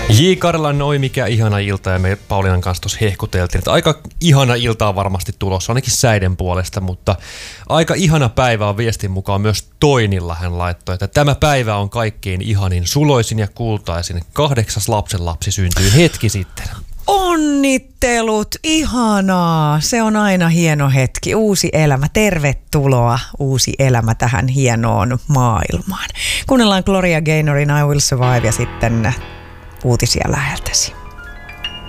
J. Karla, noi mikä ihana ilta, ja me Pauliinan kanssa tuossa hehkuteltiin, että aika ihana ilta on varmasti tulossa, ainakin säiden puolesta, mutta aika ihana päivä on viestin mukaan myös Toinilla. Hän laittoi, että tämä päivä on kaikkein ihanin, suloisin ja kultaisin. 8. lapsenlapsi syntyi hetki sitten. Onnittelut, ihanaa. Se on aina hieno hetki. Uusi elämä. Tervetuloa uusi elämä tähän hienoon maailmaan. Kuunnellaan Gloria Gaynorin I Will Survive ja sitten uutisia läheltäsi.